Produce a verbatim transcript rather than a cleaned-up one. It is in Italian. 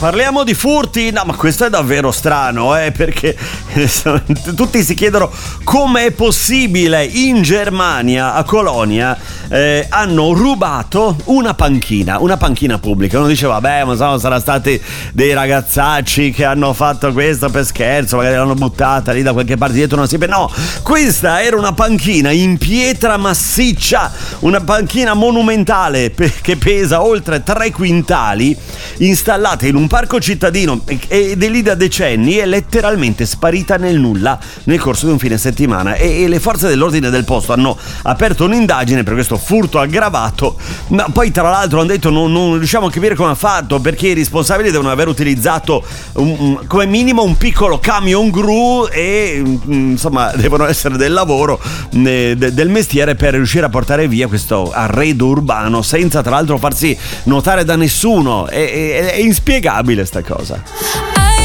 parliamo di furti. No, ma questo è davvero strano, eh, perché tutti si chiedono come è possibile in Germania, a Colonia, eh, hanno rubato una panchina, una panchina pubblica. Uno dice, vabbè, ma sono, saranno stati dei ragazzacci che hanno fatto questo per scherzo, magari l'hanno buttata lì da qualche parte dietro una siepe. No, questa era una panchina in pietra massiccia, una panchina monumentale che pesa oltre tre quintali, installata in un parco cittadino ed è lì da decenni, è letteralmente sparita nel nulla nel corso di un fine settimana, e, e le forze dell'ordine del posto hanno aperto un'indagine per questo furto aggravato, ma poi tra l'altro hanno detto non, non riusciamo a capire come ha fatto, perché i responsabili devono aver utilizzato un, un, come minimo un piccolo camion gru e insomma devono essere del lavoro, eh, de, del mestiere, per riuscire a portare via questo arredo urbano senza tra l'altro farsi notare da nessuno. È, è, è inspiegabile sta cosa.